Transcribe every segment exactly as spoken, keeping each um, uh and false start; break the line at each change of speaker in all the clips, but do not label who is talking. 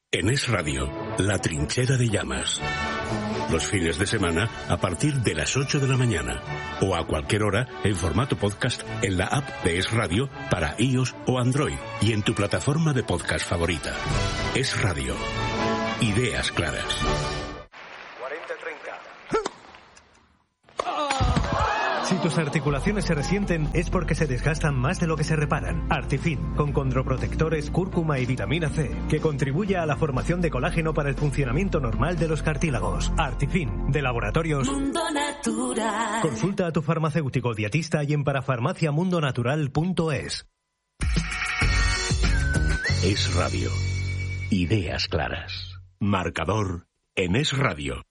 En Es Radio, La Trinchera de Llamas. Los fines de semana a partir de las ocho de la mañana. O a cualquier hora en formato podcast en la app de Es Radio para iOS o Android. Y en tu plataforma de podcast favorita. Es Radio. Ideas claras.
cuarenta treinta.
Si tus articulaciones se resienten es porque se desgastan más de lo que se reparan. Artifin, con condroprotectores, cúrcuma y vitamina C, que contribuye a la formación de colágeno para el funcionamiento normal de los cartílagos. Artifin, de Laboratorios
Mundo Natural.
Consulta a tu farmacéutico dietista y en parafarmaciamundonatural punto es.
Es Radio. Ideas claras. Marcador en Es Radio.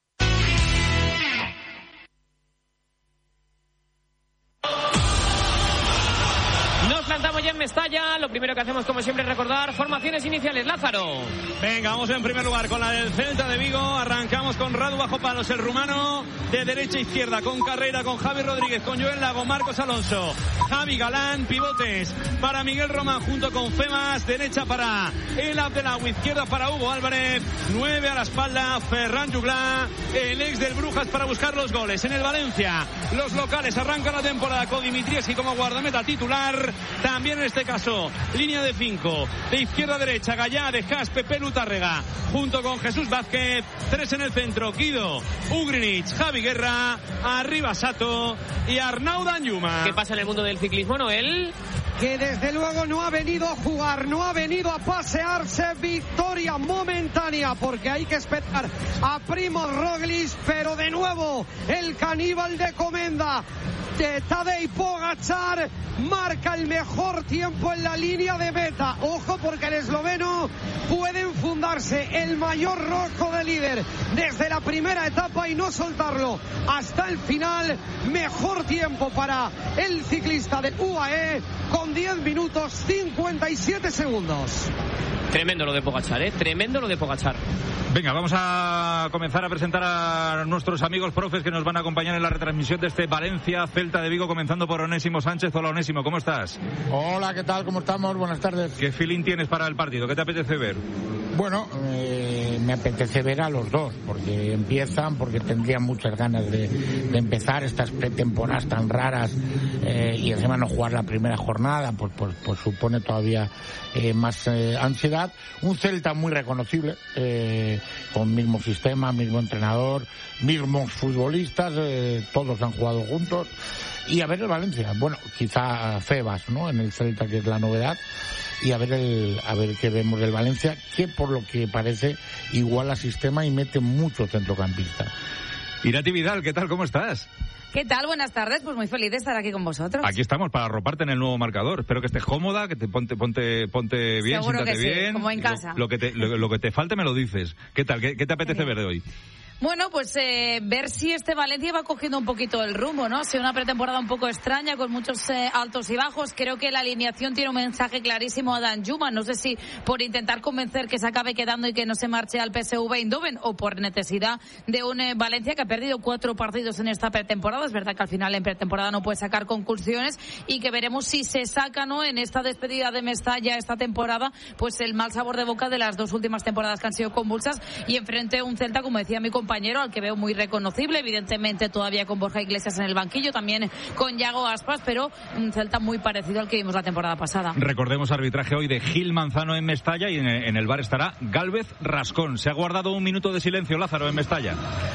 Estamos ya en Mestalla. Lo primero que hacemos, como siempre, es recordar formaciones iniciales. Lázaro.
Venga, vamos en primer lugar con la del Celta de Vigo. Arrancamos con Radu bajo palos, el rumano, de derecha a izquierda, con Carrera, con Javi Rodríguez, con Joel Lago, Marcos Alonso, Javi Galán, pivotes para Miguel Román junto con Femas, derecha para el Abdelau, izquierda para Hugo Álvarez, nueve a la espalda, Ferran Juglà, el ex del Brujas, para buscar los goles. En el Valencia, los locales arrancan la temporada con Dimitrievski como guardameta titular. También en este caso, línea de cinco, de izquierda a derecha, Gallá, de Jas, Pepe Lutárrega, junto con Jesús Vázquez, tres en el centro, Guido, Ugrinic, Javi Guerra, arriba Sato y Arnau Danjuma.
¿Qué pasa en el mundo del ciclismo, Noel?
Que desde luego no ha venido a jugar, no ha venido a pasearse. Victoria momentánea, porque hay que esperar a Primož Roglič, pero de nuevo el caníbal de Comenda, de Tadej Pogačar, marca el mejor tiempo en la línea de meta. Ojo, porque el esloveno puede enfundarse el mayor rojo de líder desde la primera etapa y no soltarlo hasta el final. Mejor tiempo para el ciclista de U A E con diez minutos cincuenta y siete segundos.
Tremendo lo de Pogačar, ¿eh? Tremendo lo de Pogačar.
Venga, vamos a comenzar a presentar a nuestros amigos profes que nos van a acompañar en la retransmisión de este Valencia Celta de Vigo, comenzando por Onésimo Sánchez. Hola, Onésimo, ¿cómo estás?
Hola, ¿qué tal? ¿Cómo estamos? Buenas tardes.
¿Qué feeling tienes para el partido? ¿Qué te apetece ver?
Bueno, eh, me apetece ver a los dos, porque empiezan, porque tendrían muchas ganas de, de empezar estas pretemporadas tan raras, eh, y encima no jugar la primera jornada, pues, pues, pues supone todavía eh, más eh, ansiedad. Un Celta muy reconocible, eh, con mismo sistema, mismo entrenador, mismos futbolistas, eh, todos han jugado juntos. Y a ver el Valencia, bueno, quizá Febas, ¿no? En el Celta, que es la novedad. Y a ver el, a ver qué vemos del Valencia, que por lo que parece iguala sistema y mete mucho centrocampista.
Irati Vidal, ¿qué tal? ¿Cómo estás?
¿Qué tal? Buenas tardes, pues muy feliz de estar aquí con vosotros.
Aquí estamos para arroparte en el nuevo marcador. Espero que estés cómoda, que te ponte ponte ponte bien,
seguro
siéntate
que sí,
bien.
como en casa.
Lo, lo que te lo, lo que te falte me lo dices. ¿Qué tal? ¿Qué, qué te apetece ver de hoy?
Bueno, pues eh, ver si este Valencia va cogiendo un poquito el rumbo, ¿no? Ha sido una pretemporada un poco extraña, con muchos eh, altos y bajos. Creo que la alineación tiene un mensaje clarísimo a Danjuma. No sé si por intentar convencer que se acabe quedando y que no se marche al P S V Eindhoven, o por necesidad de un eh, Valencia que ha perdido cuatro partidos en esta pretemporada. Es verdad que al final en pretemporada no puede sacar conclusiones, y que veremos si se saca, ¿no?, en esta despedida de Mestalla esta temporada, pues el mal sabor de boca de las dos últimas temporadas que han sido convulsas, y enfrente un Celta, como decía mi compañero, compañero al que veo muy reconocible, evidentemente todavía con Borja Iglesias en el banquillo, también con Yago Aspas, pero un Celta muy parecido al que vimos la temporada pasada.
Recordemos arbitraje hoy de Gil Manzano en Mestalla, y en el, en el bar estará Gálvez Rascón. Se ha guardado un minuto de silencio, Lázaro, en Mestalla.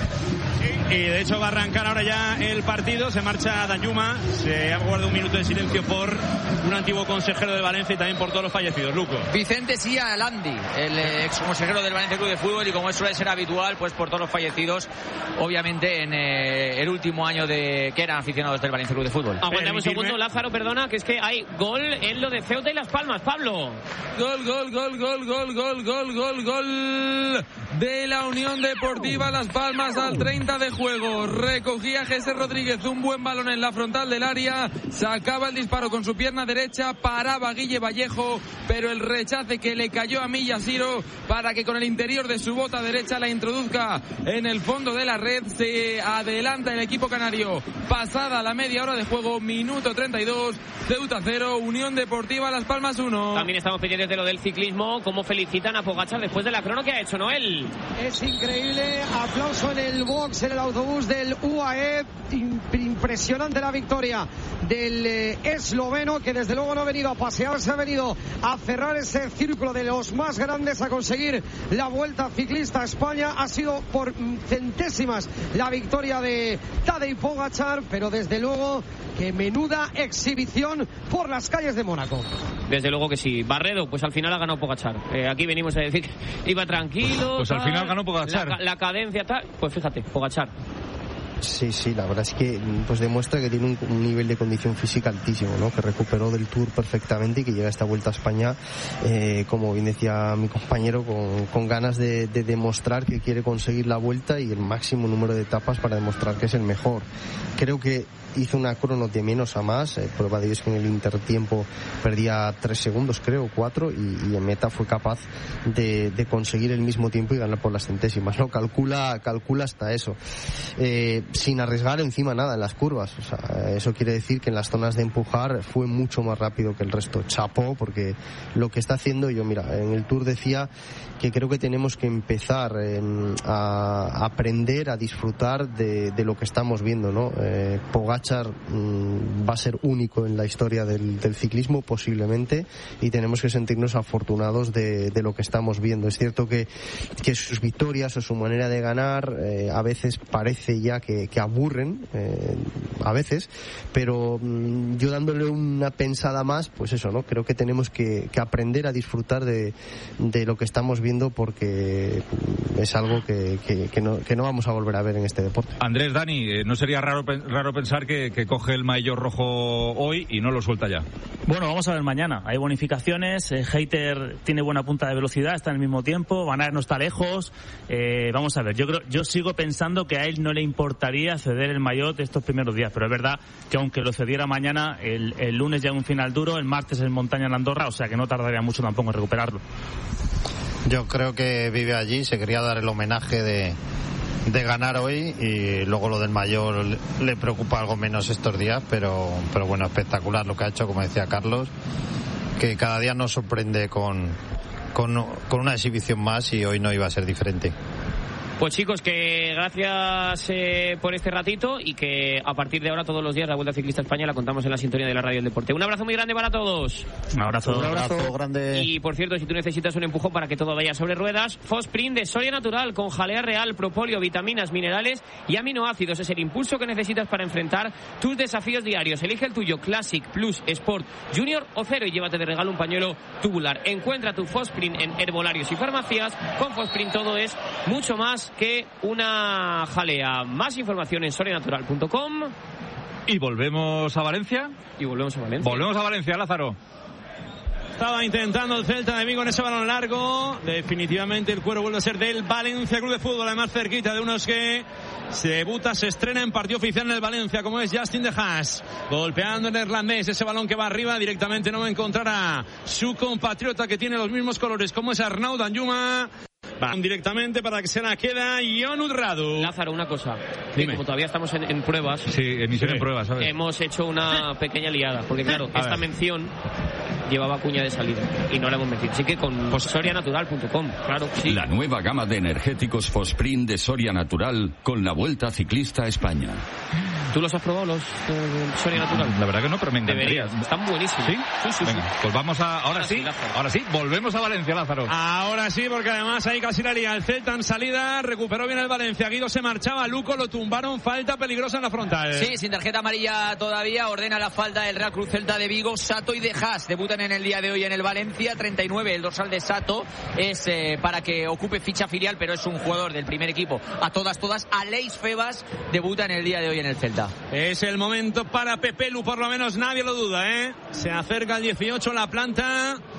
Y de hecho va a arrancar ahora ya el partido. Se marcha Danjuma, se ha guardado un minuto de silencio por un antiguo consejero del Valencia y también por todos los fallecidos. Luco.
Vicente Sia Landi, el ex consejero del Valencia Club de Fútbol, y como suele ser habitual, pues por todos los fallecidos, obviamente en eh, el último año de que eran aficionados del Valencia Club de Fútbol.
Aguantame un segundo, Lázaro, perdona, que es que hay gol en lo de Ceuta y Las Palmas. Pablo.
Gol, gol, gol, gol, gol, gol, gol, gol, gol de la Unión Deportiva Las Palmas al treinta de julio. juego. Recogía Jesús Rodríguez un buen balón en la frontal del área. Sacaba el disparo con su pierna derecha. Paraba Guille Vallejo, pero el rechace que le cayó a Millasiro para que con el interior de su bota derecha la introduzca en el fondo de la red. Se adelanta el equipo canario. Pasada la media hora de juego, minuto treinta y dos. Ceuta cero, Unión Deportiva Las Palmas uno.
También estamos pendientes de lo del ciclismo. Cómo felicitan a Pogačar después de la crono que ha hecho Noel.
Es increíble. Aplauso en el box, en el autobús del U A E. Impresionante la victoria del eh, esloveno, que desde luego no ha venido a pasear, se ha venido a cerrar ese círculo de los más grandes, a conseguir la Vuelta Ciclista a España. Ha sido por centésimas la victoria de Tadej Pogačar, pero desde luego que menuda exhibición por las calles de Mónaco.
Desde luego que sí. Barredo, pues al final ha ganado Pogačar. Eh, aquí venimos a decir que iba tranquilo.
Pues, pues al final ganó Pogačar.
La, la cadencia tal. Pues fíjate, Pogačar.
Sí, sí, la verdad es que pues demuestra que tiene un, un nivel de condición física altísimo, ¿no? Que recuperó del Tour perfectamente y que llega a esta Vuelta a España, eh, como bien decía mi compañero, con, con ganas de, de demostrar que quiere conseguir la Vuelta y el máximo número de etapas para demostrar que es el mejor. Creo que hizo una crono de menos a más, eh, prueba de ello es que en el intertiempo perdía tres segundos, creo, cuatro, y, y en meta fue capaz de, de conseguir el mismo tiempo y ganar por las centésimas, ¿no? Calcula, calcula hasta eso. Eh, sin arriesgar encima nada en las curvas, o sea, eso quiere decir que en las zonas de empujar fue mucho más rápido que el resto. Chapó, porque lo que está haciendo, yo mira, en el Tour decía que creo que tenemos que empezar eh, a aprender a disfrutar de, de lo que estamos viendo, ¿no? Eh, Pogačar mmm, va a ser único en la historia del, del ciclismo posiblemente, y tenemos que sentirnos afortunados de, de lo que estamos viendo. Es cierto que, que sus victorias o su manera de ganar eh, a veces parece ya que, que aburren, eh, a veces, pero mmm, yo dándole una pensada más, pues eso, ¿no? Creo que tenemos que, que aprender a disfrutar de, de lo que estamos viendo, porque es algo que, que, que, no, que no vamos a volver a ver en este deporte.
Andrés, Dani, ¿no sería raro, raro pensar que, que coge el maillot rojo hoy y no lo suelta ya?
Bueno, vamos a ver mañana. Hay bonificaciones, eh, Hayter tiene buena punta de velocidad, está en el mismo tiempo, Van Aert no está lejos. Eh, vamos a ver, yo creo, yo sigo pensando que a él no le importaría ceder el maillot estos primeros días, pero es verdad que aunque lo cediera mañana, el, el lunes ya un final duro, el martes en montaña en Andorra, o sea que no tardaría mucho tampoco en recuperarlo.
Yo creo que vive allí, se quería dar el homenaje de, de ganar hoy, y luego lo del mayor le preocupa algo menos estos días, pero, pero bueno, espectacular lo que ha hecho, como decía Carlos, que cada día nos sorprende con, con, con una exhibición más, y hoy no iba a ser diferente.
Pues chicos, que gracias eh, por este ratito, y que a partir de ahora todos los días la Vuelta Ciclista a España la contamos en la sintonía de la Radio del Deporte. Un abrazo muy grande para todos.
Un abrazo.
Un abrazo, un abrazo grande.
Y por cierto, si tú necesitas un empujón para que todo vaya sobre ruedas, Fosprint de Soria Natural, con jalea real, propóleo, vitaminas, minerales y aminoácidos. Es el impulso que necesitas para enfrentar tus desafíos diarios. Elige el tuyo, Classic, Plus, Sport, Junior o Cero, y llévate de regalo un pañuelo tubular. Encuentra tu Fosprint en herbolarios y farmacias. Con Fosprint todo es mucho más que una jalea. Más información en soria natural punto com.
Y volvemos a Valencia.
Y volvemos a Valencia.
Volvemos a Valencia, Lázaro. Estaba intentando el Celta de Vigo en ese balón largo. Definitivamente el cuero vuelve a ser del Valencia Club de Fútbol, además cerquita de unos que se debuta, se estrena en partido oficial en el Valencia, como es Justin De Haas, golpeando en neerlandés ese balón que va arriba, directamente no va a encontrar a su compatriota que tiene los mismos colores, como es Arnaud Danjuma. Va directamente para que se la queda Jon Udradu.
Lázaro, una cosa.
Dime.
Como todavía estamos en, en pruebas.
Sí, emisión sí. en pruebas, ¿sabes?
Hemos hecho una pequeña liada. Porque claro, a esta ver. mención llevaba cuña de salida y no la hemos metido. Así que con pues, soria natural punto com, claro, sí.
La nueva gama de energéticos Fosprint de Soria Natural con la Vuelta Ciclista a España.
¿Tú los has probado, los eh, Soria Natural?
La verdad que no, pero me encantaría.
Deberías. Están buenísimos.
¿Sí?
Sí, sí,
Venga,
sí.
Pues vamos a... Ahora, ahora sí, sí ahora sí, volvemos a Valencia, Lázaro.
Ahora sí, porque además ahí casi la lía. El Celta en salida, recuperó bien el Valencia. Guido se marchaba, Luco lo tumbaron, falta peligrosa en la frontal.
Sí, sin tarjeta amarilla todavía, ordena la falta el Real Cruz Celta de Vigo. Sato y De Haas debutan en el día de hoy en el Valencia. treinta y nueve, el dorsal de Sato es eh, para que ocupe ficha filial, pero es un jugador del primer equipo. A todas, todas, Aleix Febas debuta en el día de hoy en el Celta.
Es el momento para Pepe Lu, por lo menos nadie lo duda, ¿eh? Se acerca el dieciocho, la planta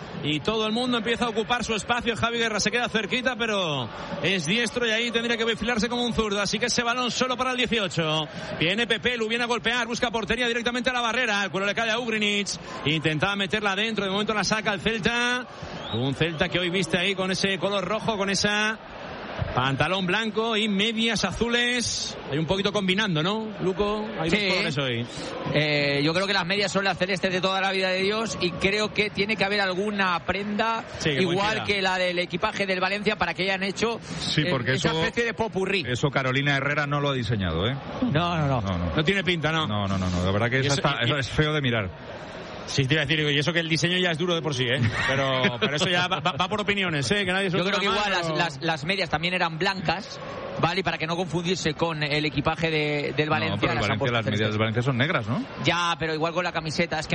y todo el mundo empieza a ocupar su espacio. Javi Guerra se queda cerquita, pero es diestro y ahí tendría que perfilarse como un zurdo, así que ese balón solo para el dieciocho. Viene Pepelu, viene a golpear, busca portería directamente a la barrera, el cuero le cae a Ugrinic, intentaba meterla adentro, de momento la saca el Celta, un Celta que hoy viste ahí con ese color rojo, con esa pantalón blanco y medias azules. Hay un poquito combinando, ¿no, Luco? Hay
sí.
dos colores hoy.
Eh, yo creo que las medias son las celestes de toda la vida de Dios y creo que tiene que haber alguna prenda
sí, que
igual
coincida.
que la del equipaje del Valencia para que hayan hecho
sí, porque
eh, esa
eso,
especie de popurrí.
Eso Carolina Herrera no lo ha diseñado, ¿eh?
No, no, no.
No, no. no tiene pinta, ¿no?
No, no, no. no. La verdad que eso,
eso,
está,
y,
eso es feo de mirar.
Sí, te iba a decir, y eso que el diseño ya es duro de por sí, ¿eh? Pero, pero eso ya va, va, va por opiniones, ¿eh? Que nadie se
Yo creo que igual
pero...
las, las, las medias también eran blancas, ¿vale? Y para que no confundirse con el equipaje de, del Valencia.
No, pero el
las,
Valencia, las medias del Valencia son negras, ¿no?
Ya, pero igual con la camiseta. Es que